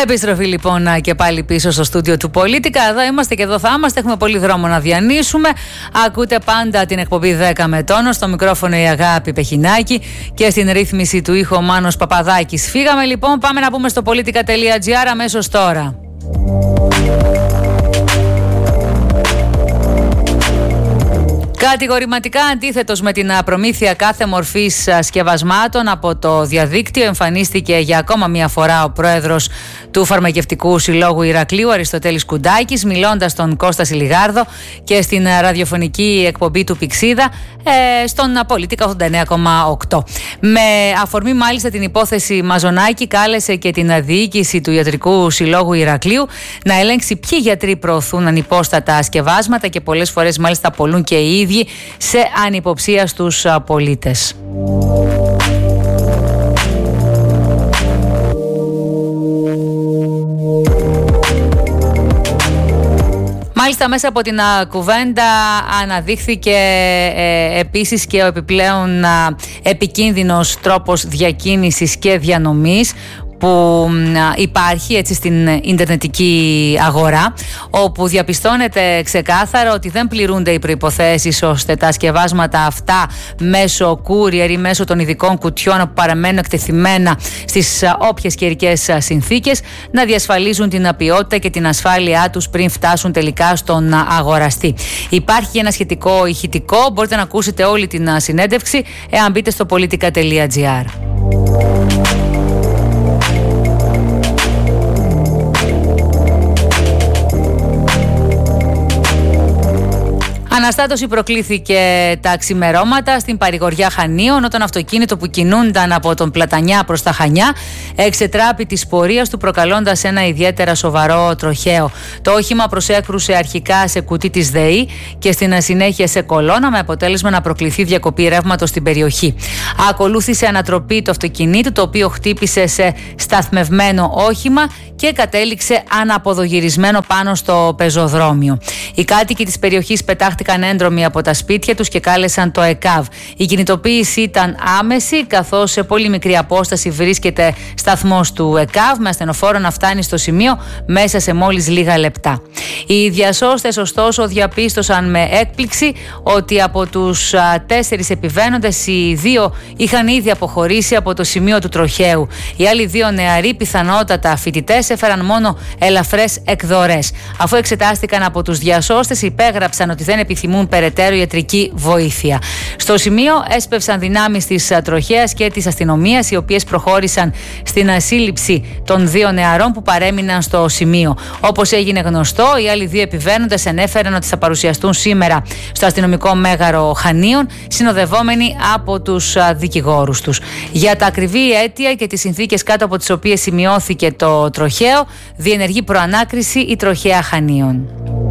Επιστροφή λοιπόν και πάλι πίσω στο στούντιο του Πολίτικα. Εδώ είμαστε και εδώ θα είμαστε. Έχουμε πολύ δρόμο να διανύσουμε. Ακούτε πάντα την εκπομπή 10 με τόνο. Στο μικρόφωνο η Αγάπη Πεχινάκη και στην ρύθμιση του ήχου Μάνος Παπαδάκης. Φύγαμε λοιπόν, πάμε να πούμε στο politica.gr αμέσως τώρα. Κατηγορηματικά αντίθετος με την προμήθεια κάθε μορφής σκευασμάτων από το διαδίκτυο, εμφανίστηκε για ακόμα μία φορά ο πρόεδρος του Φαρμακευτικού Συλλόγου Ηρακλείου, Αριστοτέλης Κουντάκης, μιλώντας στον Κώστα Σιλιγάρδο και στην ραδιοφωνική εκπομπή του Πηξίδα στον Πολίτικα 89,8. Με αφορμή μάλιστα την υπόθεση Μαζονάκη, κάλεσε και την διοίκηση του Ιατρικού Συλλόγου Ηρακλείου να ελέγξει ποιοι γιατροί προωθούν ανυπόστατα σκευάσματα και πολλές φορές μάλιστα πολλούν και οι ίδιοι σε ανυποψία στους πολίτες. Μάλιστα μέσα από την κουβέντα αναδείχθηκε επίσης και ο επιπλέον επικίνδυνος τρόπος διακίνησης και διανομής που υπάρχει έτσι στην ιντερνετική αγορά, όπου διαπιστώνεται ξεκάθαρα ότι δεν πληρούνται οι προϋποθέσεις ώστε τα σκευάσματα αυτά μέσω courier ή μέσω των ειδικών κουτιών που παραμένουν εκτεθειμένα στις όποιες καιρικές συνθήκες να διασφαλίζουν την ποιότητα και την ασφάλειά τους πριν φτάσουν τελικά στον αγοραστή. Υπάρχει ένα σχετικό ηχητικό, μπορείτε να ακούσετε όλη την συνέντευξη εάν μπείτε στο politica.gr. Αναστάτωση προκλήθηκε τα ξημερώματα στην παρηγοριά Χανίων όταν αυτοκίνητο που κινούνταν από τον Πλατανιά προς τα Χανιά εξετράπη της πορείας του προκαλώντας ένα ιδιαίτερα σοβαρό τροχαίο. Το όχημα προσέκρουσε αρχικά σε κουτί της ΔΕΗ και στην συνέχεια σε κολόνα με αποτέλεσμα να προκληθεί διακοπή ρεύματος στην περιοχή. Ακολούθησε ανατροπή του αυτοκινήτου το οποίο χτύπησε σε σταθμευμένο όχημα και κατέληξε αναποδογυρισμένο πάνω στο πεζοδρόμιο. Οι κάτοικοι της περιοχής πετάχτηκαν έντρομοι από τα σπίτια τους και κάλεσαν το ΕΚΑΒ. Η κινητοποίηση ήταν άμεση, καθώς σε πολύ μικρή απόσταση βρίσκεται σταθμός του ΕΚΑΒ, με ασθενοφόρο να φτάνει στο σημείο μέσα σε μόλις λίγα λεπτά. Οι διασώστες ωστόσο διαπίστωσαν με έκπληξη ότι από τους 4 επιβαίνοντες οι 2 είχαν ήδη αποχωρήσει από το σημείο του τροχαίου. Οι άλλοι 2 νεαροί, πιθανότατα φοιτητές, έφεραν μόνο ελαφρές εκδορές. Αφού εξετάστηκαν από τους διασώστες, υπέγραψαν ότι δεν επιθυμούν περαιτέρω ιατρική βοήθεια. Στο σημείο έσπευσαν δυνάμεις της τροχαίας και της αστυνομίας, οι οποίες προχώρησαν στην σύλληψη των 2 νεαρών που παρέμειναν στο σημείο. Όπως έγινε γνωστό, οι άλλοι 2 επιβαίνοντες ανέφεραν ότι θα παρουσιαστούν σήμερα στο αστυνομικό μέγαρο Χανίων, συνοδευόμενοι από τους δικηγόρους τους. Για τα ακριβή αίτια και τις συνθήκες κάτω από τις οποίες σημειώθηκε το τροχαίο, διενεργεί προανάκριση η τροχαία Χανίων.